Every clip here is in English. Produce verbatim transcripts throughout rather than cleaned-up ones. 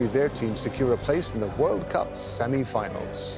their team secure a place in the World Cup semi-finals.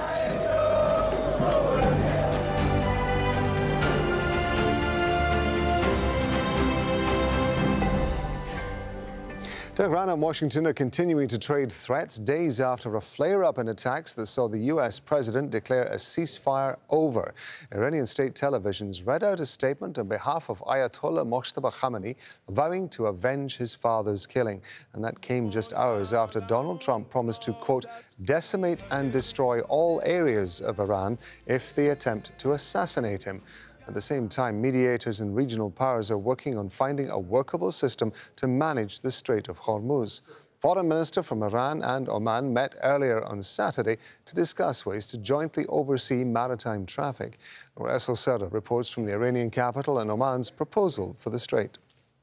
Tehran and Washington are continuing to trade threats days after a flare-up in attacks that saw the U S president declare a ceasefire over. Iranian state televisions read out a statement on behalf of Ayatollah Mojtaba Khamenei vowing to avenge his father's killing. And that came just hours after Donald Trump promised to, quote, decimate and destroy all areas of Iran if they attempt to assassinate him. At the same time, mediators and regional powers are working on finding a workable system to manage the Strait of Hormuz. Foreign Minister from Iran and Oman met earlier on Saturday to discuss ways to jointly oversee maritime traffic. Res El-Serra reports from the Iranian capital and Oman's proposal for the strait.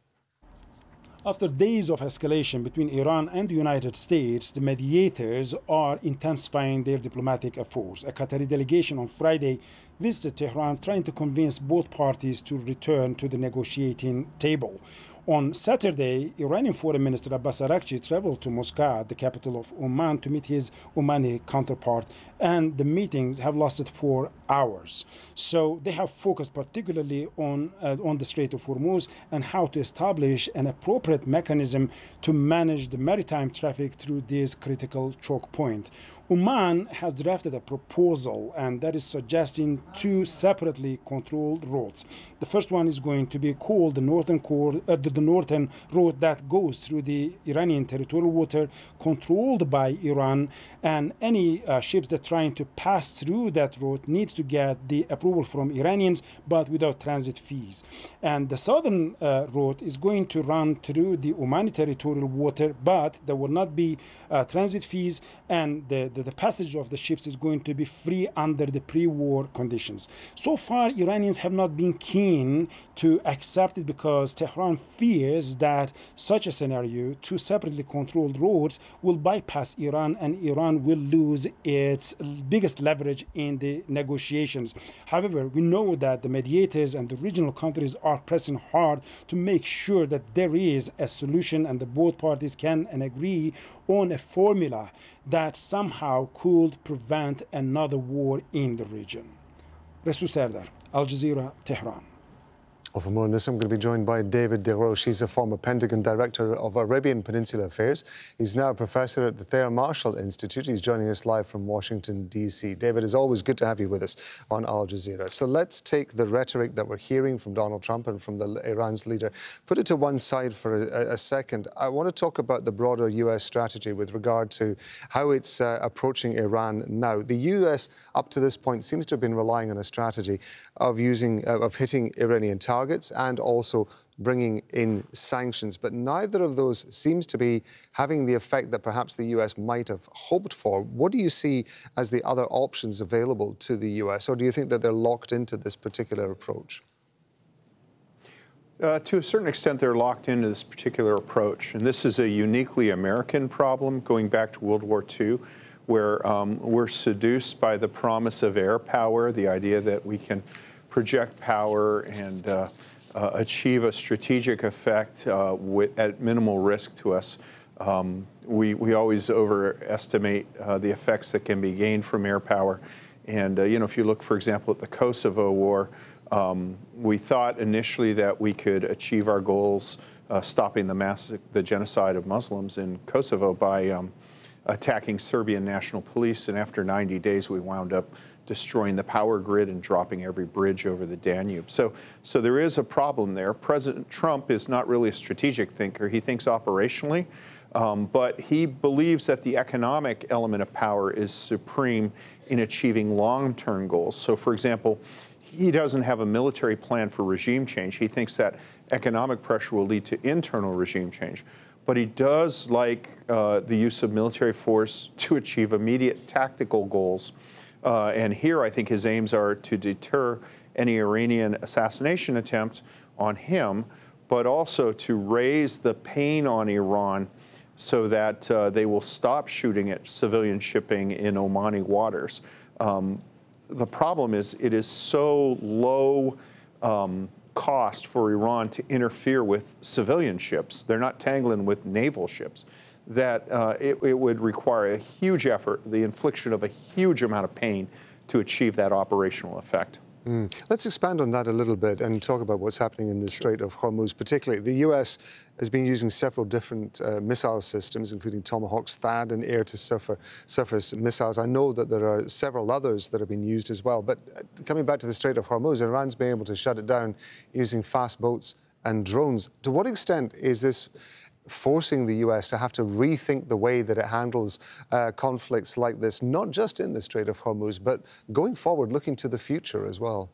After days of escalation between Iran and the United States, the mediators are intensifying their diplomatic efforts. A Qatari delegation on Friday visited Tehran, trying to convince both parties to return to the negotiating table. On Saturday, Iranian Foreign Minister Abbas Araghchi traveled to Muscat, the capital of Oman, to meet his Omani counterpart, and the meetings have lasted for hours. So they have focused particularly on, uh, on the Strait of Hormuz and how to establish an appropriate mechanism to manage the maritime traffic through this critical choke point. Oman has drafted a proposal, and that is suggesting two separately controlled routes. The first one is going to be called the Northern, Core, uh, the Northern Road that goes through the Iranian territorial water controlled by Iran, and any uh, ships that are trying to pass through that route need to get the approval from Iranians, but without transit fees. And the Southern uh, route is going to run through the Omani territorial water, but there will not be uh, transit fees, and the, the the passage of the ships is going to be free under the pre-war conditions. So far, Iranians have not been keen to accept it because Tehran fears that such a scenario, two separately controlled roads, will bypass Iran, and Iran will lose its biggest leverage in the negotiations. However, we know that the mediators and the regional countries are pressing hard to make sure that there is a solution and that both parties can and agree on a formula that somehow could prevent another war in the region. Resu Serdar, Al Jazeera, Tehran. Well, for more on this, I'm going to be joined by David DeRoche. He's a former Pentagon Director of Arabian Peninsula Affairs. He's now a professor at the Thayer Marshall Institute. He's joining us live from Washington, D C David, it's always good to have you with us on Al Jazeera. So let's take the rhetoric that we're hearing from Donald Trump and from the Iran's leader, put it to one side for a, a second. I want to talk about the broader U S strategy with regard to how it's uh, approaching Iran now. The U S, up to this point, seems to have been relying on a strategy of using, uh, of hitting Iranian targets and also bringing in sanctions. But neither of those seems to be having the effect that perhaps the U S might have hoped for. What do you see as the other options available to the U S, or do you think that they're locked into this particular approach? Uh, to a certain extent, they're locked into this particular approach. And this is a uniquely American problem going back to World War Two, where um, we're seduced by the promise of air power, the idea that we can project power and uh, uh, achieve a strategic effect uh, with, at minimal risk to us. Um, we, we always overestimate uh, the effects that can be gained from air power. And, uh, you know, if you look, for example, at the Kosovo War, um, we thought initially that we could achieve our goals uh, stopping the, mass the genocide of Muslims in Kosovo by um, attacking Serbian National Police. And after ninety days, we wound up destroying the power grid and dropping every bridge over the Danube. So, so there is a problem there. President Trump is not really a strategic thinker. He thinks operationally, um, but he believes that the economic element of power is supreme in achieving long-term goals. So, for example, he doesn't have a military plan for regime change. He thinks that economic pressure will lead to internal regime change. But he does like uh, the use of military force to achieve immediate tactical goals. Uh, and here, I think his aims are to deter any Iranian assassination attempt on him, but also to raise the pain on Iran so that uh, they will stop shooting at civilian shipping in Omani waters. Um, the problem is it is so low um, cost for Iran to interfere with civilian ships. They're not tangling with naval ships. that uh, it, it would require a huge effort, the infliction of a huge amount of pain to achieve that operational effect. Mm. Let's expand on that a little bit and talk about what's happening in the Strait of Hormuz particularly. The U S has been using several different uh, missile systems, including Tomahawks, THAAD, and air-to-surface missiles. I know that there are several others that have been used as well. But coming back to the Strait of Hormuz, Iran's been able to shut it down using fast boats and drones. To what extent is this forcing the U S to have to rethink the way that it handles uh, conflicts like this, not just in the Strait of Hormuz, but going forward, looking to the future as well?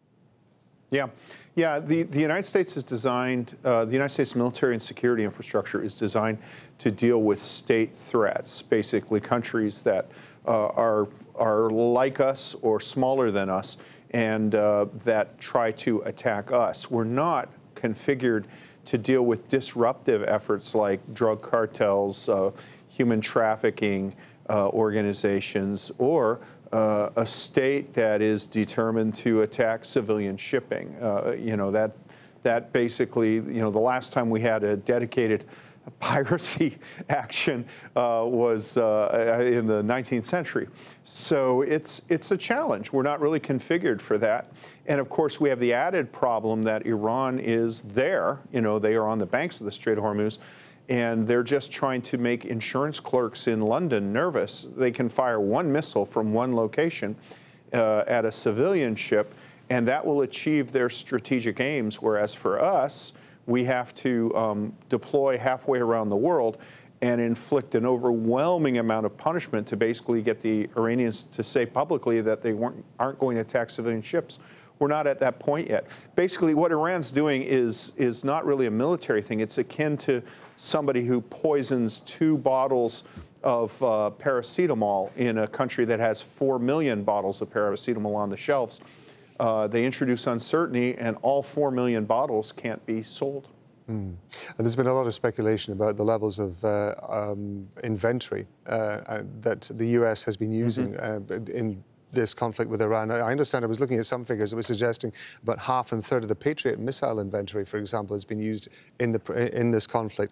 Yeah, yeah. The, the United States is designed, uh, the United States military and security infrastructure is designed to deal with state threats, basically countries that uh, are, are like us or smaller than us and uh, that try to attack us. We're not configured to deal with disruptive efforts like drug cartels, uh, human trafficking uh, organizations, or uh, a state that is determined to attack civilian shipping. Uh, you know, that, that basically, you know, the last time we had a dedicated piracy action uh, was uh, in the nineteenth century. So it's, it's a challenge. We're not really configured for that. And of course, we have the added problem that Iran is there. You know, they are on the banks of the Strait of Hormuz, and they're just trying to make insurance clerks in London nervous. They can fire one missile from one location uh, at a civilian ship, and that will achieve their strategic aims, whereas for us, we have to um, deploy halfway around the world and inflict an overwhelming amount of punishment to basically get the Iranians to say publicly that they weren't, aren't going to attack civilian ships. We're not at that point yet. Basically, what Iran's doing is, is not really a military thing. It's akin to somebody who poisons two bottles of uh, paracetamol in a country that has four million bottles of paracetamol on the shelves. Uh, they introduce uncertainty, and all four million bottles can't be sold. Mm. And there's been a lot of speculation about the levels of uh, um, inventory uh, that the U S has been using mm-hmm. uh, in this conflict with Iran. I understand, I was looking at some figures that were suggesting about half and a third of the Patriot missile inventory, for example, has been used in, the, in this conflict.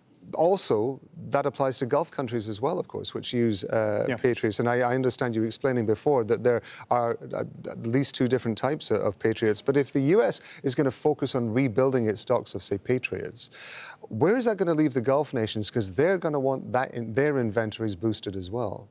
Also, that applies to Gulf countries as well, of course, which use uh, yeah. Patriots. And I, I understand you explaining before that there are at least two different types of Patriots. But if the U S is going to focus on rebuilding its stocks of, say, Patriots, where is that going to leave the Gulf nations? Because they're going to want that in their inventories boosted as well.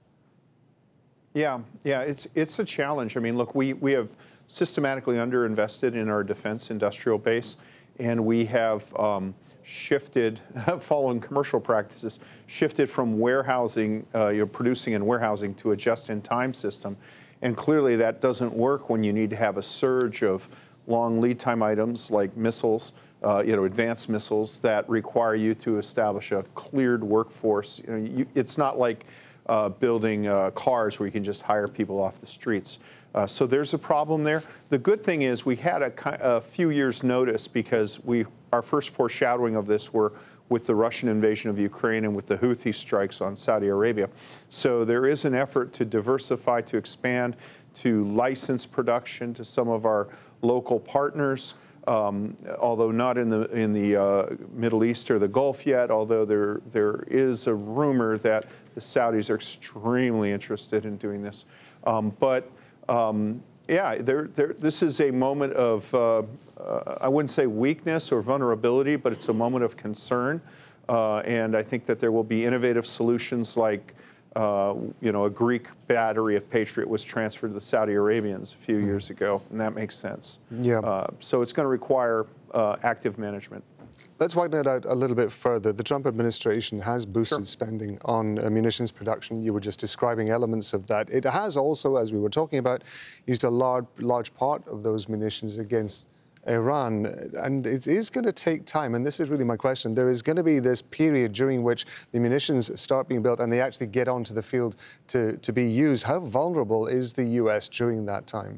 Yeah, yeah, it's, it's a challenge. I mean, look, we, we have systematically underinvested in our defense industrial base, and we have um, shifted, following commercial practices, shifted from warehousing, uh, you know, producing and warehousing to a just-in-time system. And clearly that doesn't work when you need to have a surge of long lead time items like missiles, uh, you know, advanced missiles that require you to establish a cleared workforce. You know, you, it's not like uh, building uh, cars where you can just hire people off the streets. Uh, so there's a problem there. The good thing is we had a, a few years' notice because we our first foreshadowing of this were with the Russian invasion of Ukraine and with the Houthi strikes on Saudi Arabia. So there is an effort to diversify, to expand, to license production to some of our local partners, um, although not in the in the uh, Middle East or the Gulf yet, although there there is a rumor that the Saudis are extremely interested in doing this. Um, but um, yeah, there, there, this is a moment of, uh, uh, I wouldn't say weakness or vulnerability, but it's a moment of concern. Uh, and I think that there will be innovative solutions like, uh, you know, a Greek battery of Patriot was transferred to the Saudi Arabians a few mm. years ago, and that makes sense. Yeah. Uh, so it's going to require uh, active management. Let's widen it out a little bit further. The Trump administration has boosted sure. spending on uh, munitions production. You were just describing elements of that. It has also, as we were talking about, used a large, large part of those munitions against Iran. And it is going to take time, and this is really my question. There is going to be this period during which the munitions start being built and they actually get onto the field to, to be used. How vulnerable is the U S during that time?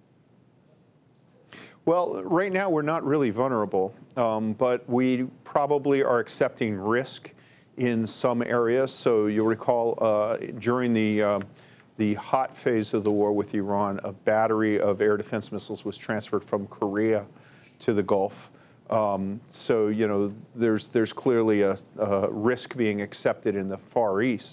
Well, right now we're not really vulnerable, um, but we probably are accepting risk in some areas. So you'll recall uh, during the uh, the hot phase of the war with Iran, a battery of air defense missiles was transferred from Korea to the Gulf. Um, so, you know, there's, there's clearly a, a risk being accepted in the Far East